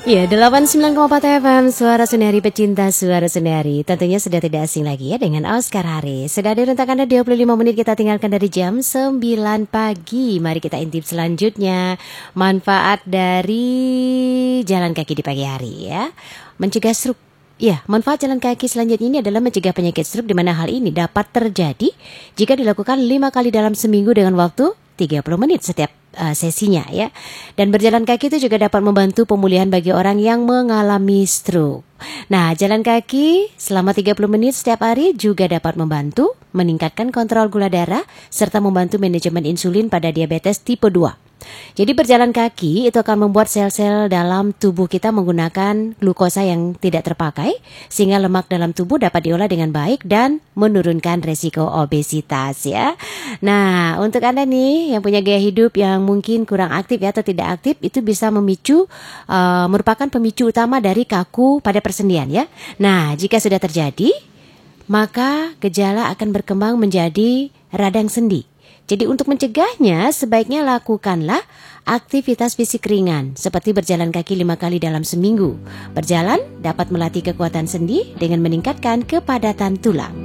Ya, 89,4 FM, Suara Senari pecinta Suara Senari. Tentunya sudah tidak asing lagi ya dengan Oscar Hari. Sudah ada rentang Anda 25 menit kita tinggalkan dari jam 9 pagi. Mari kita intip selanjutnya. Manfaat dari jalan kaki di pagi hari ya. Mencegah stroke. Ya, manfaat jalan kaki selanjutnya ini adalah mencegah penyakit stroke, di mana hal ini dapat terjadi jika dilakukan 5 kali dalam seminggu dengan waktu 30 menit setiap sesinya ya. Dan berjalan kaki itu juga dapat membantu pemulihan bagi orang yang mengalami stroke. Nah, jalan kaki selama 30 menit setiap hari juga dapat membantu meningkatkan kontrol gula darah serta membantu manajemen insulin pada diabetes tipe 2. Jadi berjalan kaki itu akan membuat sel-sel dalam tubuh kita menggunakan glukosa yang tidak terpakai, sehingga lemak dalam tubuh dapat diolah dengan baik dan menurunkan resiko obesitas ya. Nah, untuk Anda nih yang punya gaya hidup yang mungkin kurang aktif ya atau tidak aktif, itu bisa memicu merupakan pemicu utama dari kaku pada persendian ya. Nah, jika sudah terjadi, maka gejala akan berkembang menjadi radang sendi. Jadi untuk mencegahnya sebaiknya lakukanlah aktivitas fisik ringan seperti berjalan kaki 5 kali dalam seminggu. Berjalan dapat melatih kekuatan sendi dengan meningkatkan kepadatan tulang.